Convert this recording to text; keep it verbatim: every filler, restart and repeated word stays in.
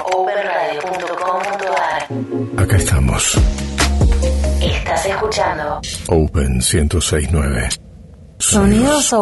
open radio punto com punto a r. Acá estamos. Estás escuchando Open ciento seis punto nueve. Sonidos